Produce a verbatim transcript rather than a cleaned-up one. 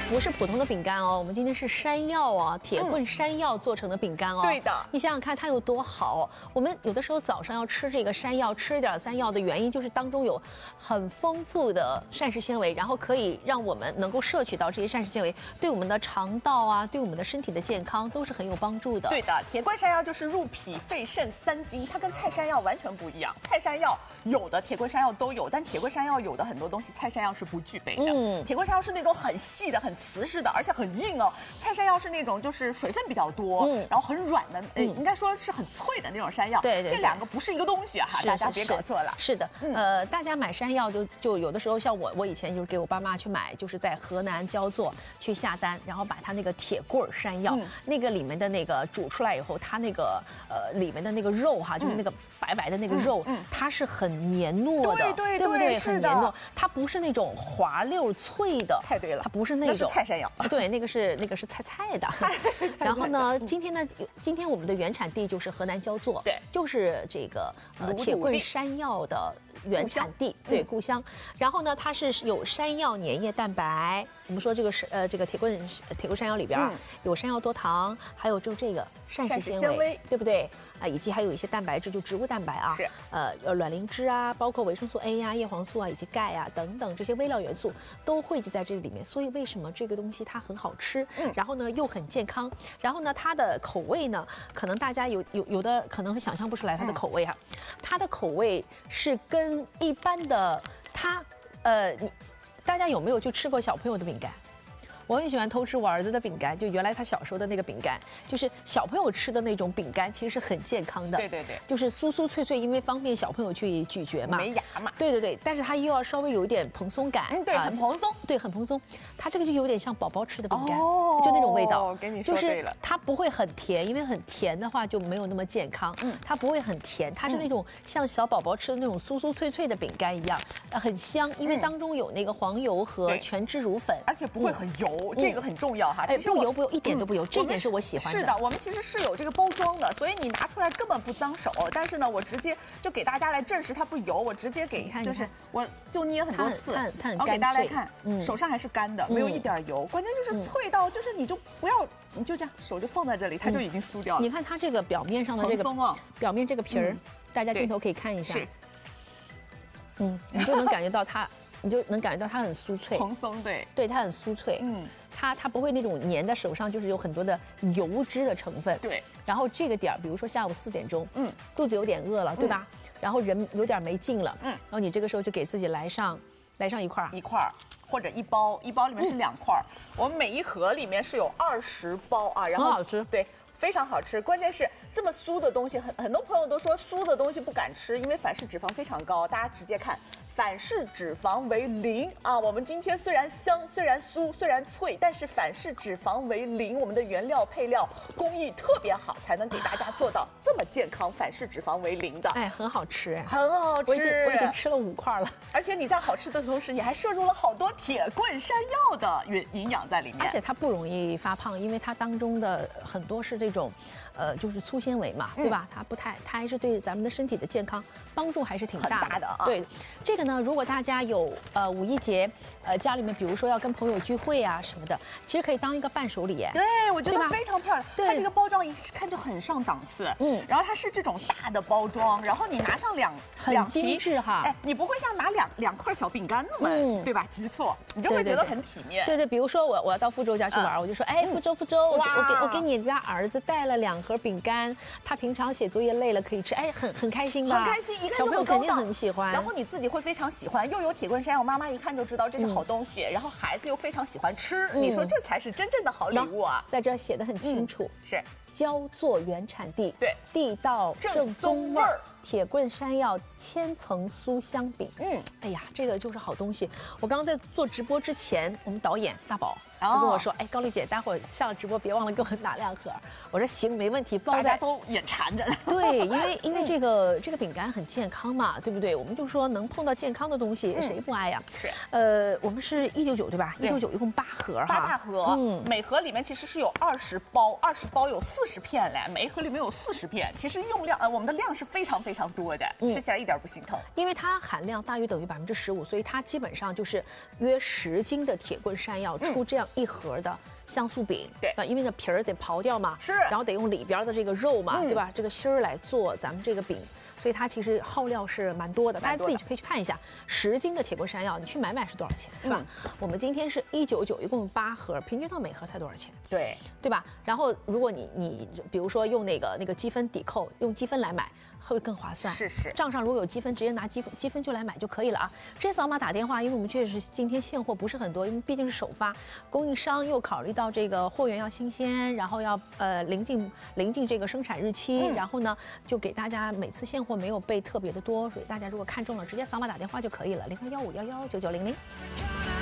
不是普通的饼干哦，我们今天是山药啊，铁棍山药做成的饼干哦。 对的， 你想想看它有多好。我们有的时候早上要吃这个山药，吃一点山药的原因就是当中有很丰富的膳食纤维，然后可以让我们能够摄取到这些膳食纤维，对我们的肠道啊，对我们的身体的健康都是很有帮助的。 对的，铁棍山药就是入脾肺肾三经，它跟菜山药完全不一样。菜山药有的，铁棍山药都有，但铁棍山药有的很多东西菜山药是不具备的。嗯，铁棍山药是那种很细的、很瓷实的，而且很硬哦。菜山药是那种就是水分比较多，嗯，然后很软的，呃，应该说是很脆的那种山药。 对对， 这两个不是一个东西哈，大家别搞错了。 是的，呃，大家买山药就就有的时候像我，我以前就是给我爸妈去买，就是在河南焦作去下单，然后把它那个铁棍山药，那个里面的那个煮出来以后，它那个呃里面的那个肉哈，就是那个白白的那个肉，它是很黏糯的， 对对对不对？很黏糯，它不是那种滑溜脆的。 太对了， 它不是那种。 那是菜山药。 对，那个是那个是菜菜的。然后呢，今天呢，今天我们的原产地就是河南焦作， 对， 就是这个呃铁棍山药的原产地，对，故乡。然后呢，它是有山药粘液蛋白。我们说这个是呃这个铁棍铁棍山药里边有山药多糖，还有就这个膳食纤维，对不对？啊，以及还有一些蛋白质，就植物蛋白啊， 是呃呃卵磷脂啊，包括维生素 A 呀、叶黄素啊，以及钙啊等等这些微量元素都汇集在这里面。所以为什么这个东西它很好吃，嗯、然后呢又很健康，然后呢它的口味呢，可能大家有有有的可能想象不出来它的口味啊，嗯、它的口味是跟一般的它呃你大家有没有去吃过小朋友的饼干？我很喜欢偷吃我儿子的饼干，就原来他小时候的那个饼干，就是小朋友吃的那种饼干，其实是很健康的。 对对对， 就是酥酥脆脆，因为方便小朋友去咀嚼嘛， 没牙嘛。 对对对，但是它又要稍微有一点蓬松感， 嗯，对，很蓬松， 对，很蓬松。它这个就有点像宝宝吃的饼干，哦，就那种味道。 哦，跟你说对了， 就是它不会很甜，因为很甜的话就没有那么健康。嗯，它不会很甜，它是那种像小宝宝吃的那种酥酥脆脆的饼干一样，呃，很香，因为当中有那个黄油和全脂乳粉， 而且不会很油，这个很重要。 哎，不油不油，一点都不油，这点是我喜欢的。 是的，我们其实是有这个包装的，所以你拿出来根本不脏手。但是呢，我直接就给大家来证实它不油，我直接给，就是我就捏很多次，然后给大家来看，手上还是干的，没有一点油。关键就是脆到，就是你就不要，你就这样手就放在这里，它就已经酥掉了。 你看它这个表面上的这个表面这个皮儿，大家镜头可以看一下，嗯，你就能感觉到它。你就能感觉到它很酥脆， 蓬松，对， 对，它很酥脆，嗯，它它不会那种粘在手上，就是有很多的油脂的成分， 对。 然后这个点儿，比如说下午四点钟，嗯，肚子有点饿了，对吧？然后人有点没劲了，嗯，然后你这个时候就给自己来上来上一块儿， 一块儿或者一包，一包里面是两块儿，我们每一盒里面是有二十包啊，然后很好吃， 对。非常好吃，关键是这么酥的东西，很很多朋友都说酥的东西不敢吃，因为反式脂肪非常高。大家直接看，反式脂肪为零啊！我们今天虽然香，虽然酥，虽然脆，但是反式脂肪为零。我们的原料配料工艺特别好，才能给大家做到这么健康，反式脂肪为零的。 哎，很好吃， 很好吃。 我已经我已经吃了五块了， 而且你在好吃的同时，你还摄入了好多铁棍山药的营营养在里面。 而且它不容易发胖，因为它当中的很多是这。这种，呃，就是粗纤维嘛，对吧？它不太，它还是对咱们的身体的健康帮助还是挺大的。 大的啊。 对，这个呢，如果大家有呃五一节，呃家里面比如说要跟朋友聚会啊什么的，其实可以当一个伴手礼。 对，我觉得非常漂亮。对，它这个包装一看就很上档次。嗯。然后它是这种大的包装，然后你拿上两很精致哈。 哎，你不会像拿两两块小饼干那么，嗯、对吧？局促，你就会觉得很体面。 对对，比如说我我要到福州家去玩，我就说，哎，福州福州，我我给我给你家儿子带了两盒饼干，他平常写作业累了可以吃，哎，很很开心吧？ 很开心，一看小朋友肯定很喜欢。 然后你自己会非常喜欢，又有铁棍山药，妈妈一看就知道这是好东西，然后孩子又非常喜欢吃，你说这才是真正的好礼物啊！ 在这写的很清楚， 是焦作原产地， 对， 地道正宗味儿。铁棍山药千层酥香饼，嗯，哎呀，这个就是好东西。我刚刚在做直播之前，我们导演大宝他跟我说，哎，高丽姐，待会儿下了直播别忘了给我拿两盒。我说行，没问题，包在。 大家都眼馋着。 对，因为因为这个这个饼干很健康嘛，对不对？我们就说能碰到健康的东西，谁不爱呀？ 是。 呃，我们是一九九对吧？一九九一共八盒哈。 八大盒，嗯，每盒里面其实是有二十包，二十包有四十片嘞，每一盒里面有四十片，其实用量呃我们的量是非常非常多的。嗯。吃起来一点不心疼， 因为它含量大约等于百分之十五，所以它基本上就是约十斤的铁棍山药出这样一盒的香酥饼， 对啊，因为那皮儿得刨掉嘛， 是然后得用里边的这个肉嘛， 嗯、 对吧？这个芯儿来做咱们这个饼。所以它其实耗料是蛮多的，大家自己可以去看一下，十斤的铁锅山药，你去买买是多少钱，对吧？嗯、我们今天是一九九，一共八盒，平均到每盒才多少钱？ 对， 对吧？然后如果你你比如说用那个那个积分抵扣，用积分来买。会更划算， 是是， 账上如果有积分，直接拿积积分就来买就可以了啊。直接扫码打电话，因为我们确实今天现货不是很多，因为毕竟是首发，供应商又考虑到这个货源要新鲜，然后要呃临近临近这个生产日期，嗯、然后呢就给大家每次现货没有备特别的多，所以大家如果看中了，直接扫码打电话就可以了，零二幺五幺幺九九零零。